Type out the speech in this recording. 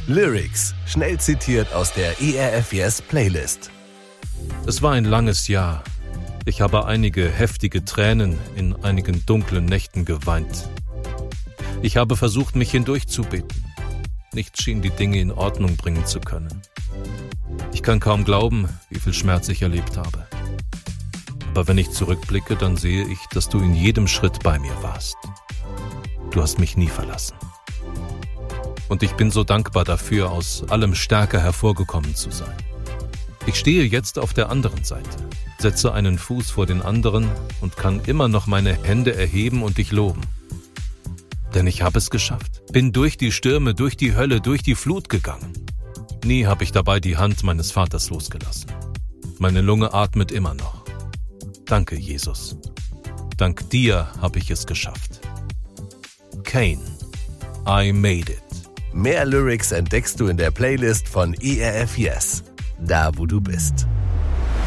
Lyrics, schnell zitiert aus der ERF Yes Playlist. Es war ein langes Jahr. Ich habe einige heftige Tränen in einigen dunklen Nächten geweint. Ich habe versucht, mich hindurchzubeten. Nichts schien die Dinge in Ordnung bringen zu können. Ich kann kaum glauben, wie viel Schmerz ich erlebt habe. Aber wenn ich zurückblicke, dann sehe ich, dass du in jedem Schritt bei mir warst. Du hast mich nie verlassen. Und ich bin so dankbar dafür, aus allem stärker hervorgekommen zu sein. Ich stehe jetzt auf der anderen Seite, setze einen Fuß vor den anderen und kann immer noch meine Hände erheben und dich loben. Denn ich habe es geschafft, bin durch die Stürme, durch die Hölle, durch die Flut gegangen. Nie habe ich dabei die Hand meines Vaters losgelassen. Meine Lunge atmet immer noch. Danke, Jesus. Dank dir habe ich es geschafft. Kane, I made it. Mehr Lyrics entdeckst du in der Playlist von ERF Yes, da wo du bist.